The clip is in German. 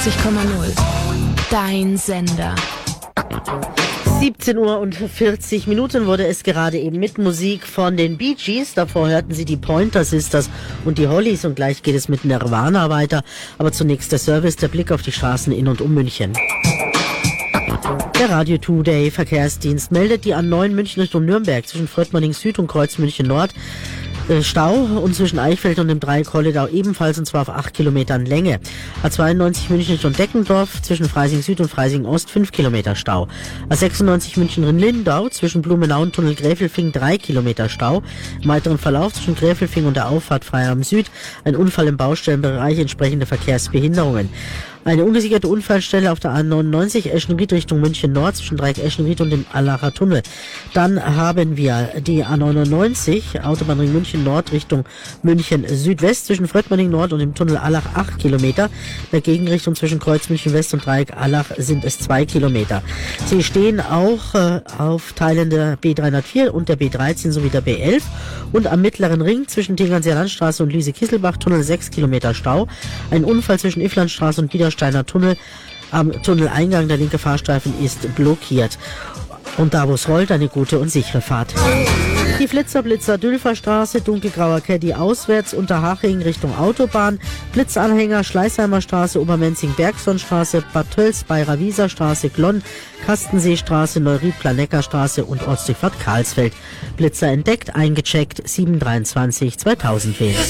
90,0. Dein Sender. 17 Uhr und 40 Minuten wurde es gerade eben mit Musik von den Bee Gees. Davor hörten Sie die Pointer Sisters und die Hollies und gleich geht es mit Nirvana weiter. Aber zunächst der Service, der Blick auf die Straßen in und um München. Der Radio Today Verkehrsdienst meldet die A9 München Richtung Nürnberg zwischen Fröttmanning Süd und Kreuz München Nord Stau und zwischen Eichfeld und dem Dreieck Holledau ebenfalls, und zwar auf 8 Kilometern Länge. A92 München Richtung Deckendorf zwischen Freising Süd und Freising Ost 5 Kilometer Stau. A96 München Lindau zwischen Blumenau und Tunnel Gräfelfing 3 Kilometer Stau. Im weiteren Verlauf zwischen Gräfelfing und der Auffahrt Freiham Süd ein Unfall im Baustellenbereich, entsprechende Verkehrsbehinderungen. Eine ungesicherte Unfallstelle auf der A99 Eschenried Richtung München Nord zwischen Dreieck Eschenried und dem Allacher Tunnel. Dann haben wir die A99 Autobahnring München Nord Richtung München Südwest zwischen Fröttmanning Nord und dem Tunnel Allach 8 Kilometer. In der Gegenrichtung zwischen Kreuz München West und Dreieck Allach sind es 2 Kilometer. Sie stehen auch auf Teilen der B304 und der B13 sowie der B11 und am mittleren Ring zwischen Tegernseer Landstraße und Lüse-Kisselbach Tunnel 6 Kilometer Stau. Ein Unfall zwischen Ifflandstraße und Biedersteiner Tunnel. Am Tunneleingang der linke Fahrstreifen ist blockiert. Und da, wo es rollt, eine gute und sichere Fahrt. Die Flitzer Dülferstraße, dunkelgrauer Caddy auswärts, Unterhaching Richtung Autobahn, Blitzanhänger, Schleißheimer Straße, Obermenzing Bergsonstraße, Bad Tölz, Bayerer Wieser Straße, Glonn, Kastenseestraße, Neuried, Planegger-Straße und Ortsdurchfahrt Karlsfeld. Blitzer entdeckt, eingecheckt, 723 2000 wählen.